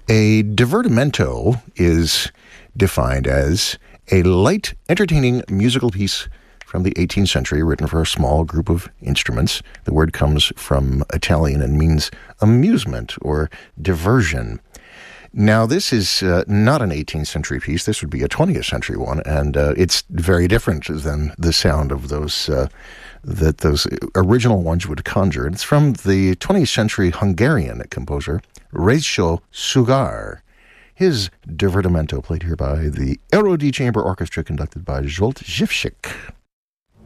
A divertimento is defined as a light, entertaining musical piece from the 18th century written for a small group of instruments. The word comes from Italian and means amusement or diversion. Now, this is not an 18th century piece. This would be a 20th century one, and it's very different than the sound of those that those original ones would conjure. It's from the 20th century Hungarian composer Rajko Sugar. His divertimento played here by the Aero D Chamber Orchestra conducted by Zsolt Zsifsik.